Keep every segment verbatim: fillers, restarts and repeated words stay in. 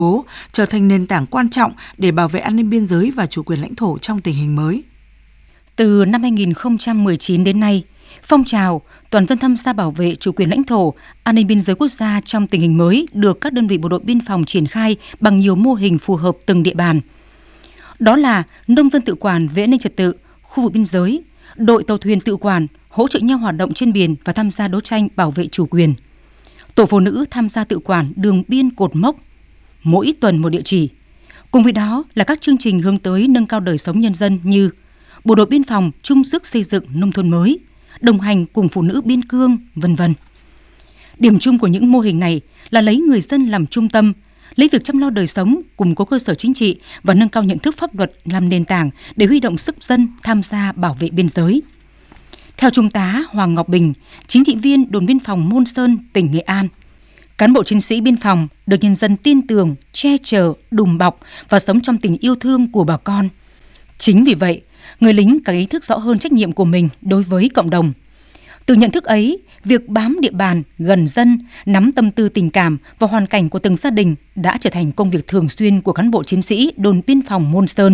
phố trở thành nền tảng quan trọng để bảo vệ an ninh biên giới và chủ quyền lãnh thổ trong tình hình mới. Từ năm hai nghìn không trăm mười chín đến nay, phong trào toàn dân tham gia bảo vệ chủ quyền lãnh thổ, an ninh biên giới quốc gia trong tình hình mới được các đơn vị bộ đội biên phòng triển khai bằng nhiều mô hình phù hợp từng địa bàn. Đó là nông dân tự quản về an ninh trật tự, khu vực biên giới, đội tàu thuyền tự quản hỗ trợ nhau hoạt động trên biển và tham gia đấu tranh bảo vệ chủ quyền. Tổ phụ nữ tham gia tự quản đường biên cột mốc, mỗi tuần một địa chỉ. Cùng với đó là các chương trình hướng tới nâng cao đời sống nhân dân như bộ đội biên phòng chung sức xây dựng nông thôn mới, đồng hành cùng phụ nữ biên cương, vân vân. Điểm chung của những mô hình này là lấy người dân làm trung tâm, lấy việc chăm lo đời sống, củng cố cơ sở chính trị và nâng cao nhận thức pháp luật làm nền tảng để huy động sức dân tham gia bảo vệ biên giới. Theo Trung tá Hoàng Ngọc Bình, chính trị viên đồn biên phòng Môn Sơn, tỉnh Nghệ An, cán bộ chiến sĩ biên phòng được nhân dân tin tưởng, che chở, đùm bọc và sống trong tình yêu thương của bà con. Chính vì vậy, người lính càng ý thức rõ hơn trách nhiệm của mình đối với cộng đồng. Từ nhận thức ấy, việc bám địa bàn, gần dân, nắm tâm tư tình cảm và hoàn cảnh của từng gia đình đã trở thành công việc thường xuyên của cán bộ chiến sĩ đồn biên phòng Môn Sơn.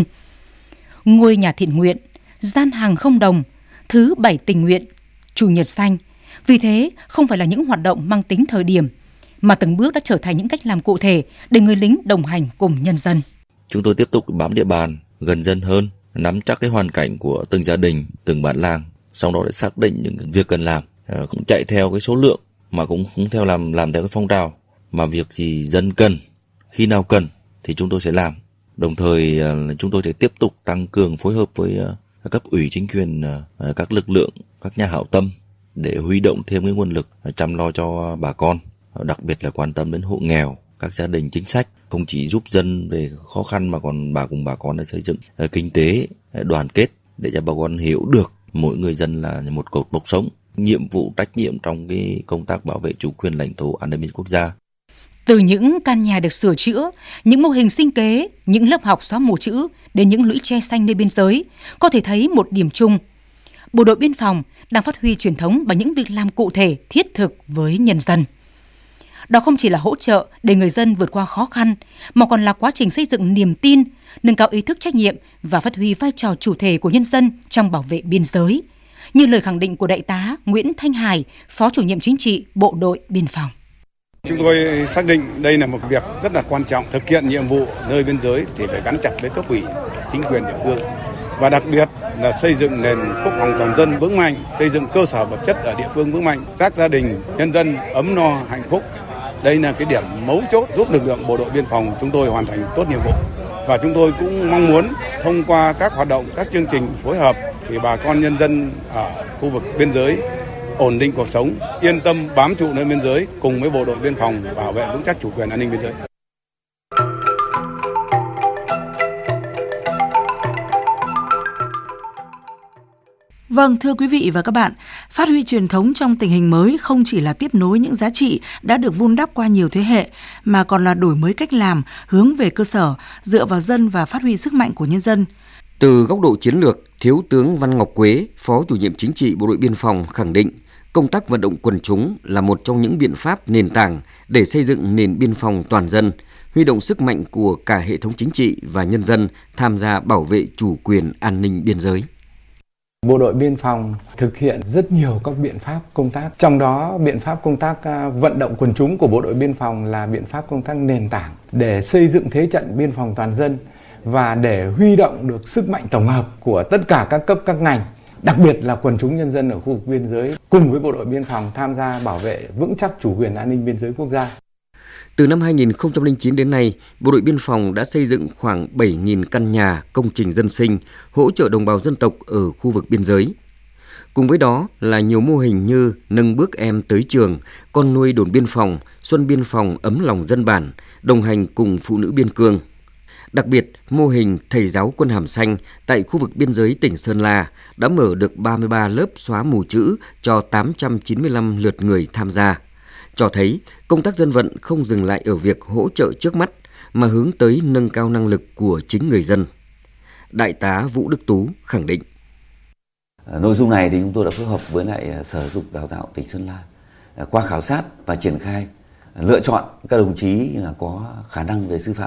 Ngôi nhà thiện nguyện, gian hàng không đồng, thứ bảy tình nguyện, chủ nhật xanh. Vì thế, không phải là những hoạt động mang tính thời điểm, mà từng bước đã trở thành những cách làm cụ thể để người lính đồng hành cùng nhân dân. Chúng tôi tiếp tục bám địa bàn, gần dân hơn, nắm chắc cái hoàn cảnh của từng gia đình, từng bản làng, sau đó để xác định những việc cần làm, cũng chạy theo cái số lượng mà cũng không theo làm làm theo cái phong trào, mà việc gì dân cần, khi nào cần thì chúng tôi sẽ làm. Đồng thời chúng tôi sẽ tiếp tục tăng cường phối hợp với các cấp ủy chính quyền, các lực lượng, các nhà hảo tâm để huy động thêm cái nguồn lực chăm lo cho bà con, đặc biệt là quan tâm đến hộ nghèo, các gia đình chính sách, không chỉ giúp dân về khó khăn mà còn bà cùng bà con để xây dựng kinh tế đoàn kết để cho bà con hiểu được mỗi người dân là một cột mốc sống, nhiệm vụ trách nhiệm trong cái công tác bảo vệ chủ quyền lãnh thổ, an ninh biên quốc gia. Từ những căn nhà được sửa chữa, những mô hình sinh kế, những lớp học xóa mù chữ đến những lũy tre xanh nơi biên giới, có thể thấy một điểm chung. Bộ đội biên phòng đang phát huy truyền thống bằng những việc làm cụ thể, thiết thực với nhân dân. Đó không chỉ là hỗ trợ để người dân vượt qua khó khăn, mà còn là quá trình xây dựng niềm tin, nâng cao ý thức trách nhiệm và phát huy vai trò chủ thể của nhân dân trong bảo vệ biên giới, như lời khẳng định của Đại tá Nguyễn Thanh Hải, Phó Chủ nhiệm Chính trị Bộ đội Biên phòng. Chúng tôi xác định đây là một việc rất là quan trọng. Thực hiện nhiệm vụ nơi biên giới thì phải gắn chặt với cấp ủy, chính quyền địa phương. Và đặc biệt là xây dựng nền quốc phòng toàn dân vững mạnh, xây dựng cơ sở vật chất ở địa phương vững mạnh, các gia đình, nhân dân ấm no, hạnh phúc. Đây là cái điểm mấu chốt giúp lực lượng bộ đội biên phòng chúng tôi hoàn thành tốt nhiệm vụ. Và chúng tôi cũng mong muốn thông qua các hoạt động, các chương trình phối hợp thì bà con nhân dân ở khu vực biên giới ổn định cuộc sống, yên tâm bám trụ nơi biên giới cùng với bộ đội biên phòng bảo vệ vững chắc chủ quyền an ninh biên giới. Vâng, thưa quý vị và các bạn, phát huy truyền thống trong tình hình mới không chỉ là tiếp nối những giá trị đã được vun đắp qua nhiều thế hệ, mà còn là đổi mới cách làm, hướng về cơ sở, dựa vào dân và phát huy sức mạnh của nhân dân. Từ góc độ chiến lược, Thiếu tướng Văn Ngọc Quế, Phó Chủ nhiệm Chính trị Bộ đội Biên phòng khẳng định công tác vận động quần chúng là một trong những biện pháp nền tảng để xây dựng nền biên phòng toàn dân, huy động sức mạnh của cả hệ thống chính trị và nhân dân tham gia bảo vệ chủ quyền an ninh biên giới. Bộ đội biên phòng thực hiện rất nhiều các biện pháp công tác, trong đó biện pháp công tác vận động quần chúng của bộ đội biên phòng là biện pháp công tác nền tảng để xây dựng thế trận biên phòng toàn dân và để huy động được sức mạnh tổng hợp của tất cả các cấp các ngành, đặc biệt là quần chúng nhân dân ở khu vực biên giới cùng với bộ đội biên phòng tham gia bảo vệ vững chắc chủ quyền an ninh biên giới quốc gia. Từ năm hai nghìn không trăm lẻ chín đến nay, Bộ đội Biên phòng đã xây dựng khoảng bảy nghìn căn nhà, công trình dân sinh, hỗ trợ đồng bào dân tộc ở khu vực biên giới. Cùng với đó là nhiều mô hình như nâng bước em tới trường, con nuôi đồn biên phòng, xuân biên phòng ấm lòng dân bản, đồng hành cùng phụ nữ biên cương. Đặc biệt, mô hình thầy giáo quân hàm xanh tại khu vực biên giới tỉnh Sơn La đã mở được ba mươi ba lớp xóa mù chữ cho tám trăm chín mươi lăm lượt người tham gia, cho thấy công tác dân vận không dừng lại ở việc hỗ trợ trước mắt mà hướng tới nâng cao năng lực của chính người dân. Đại tá Vũ Đức Tú khẳng định. Nội dung này thì chúng tôi đã phối hợp với lại Sở Giáo dục Đào tạo tỉnh Sơn La qua khảo sát và triển khai lựa chọn các đồng chí là có khả năng về sư phạm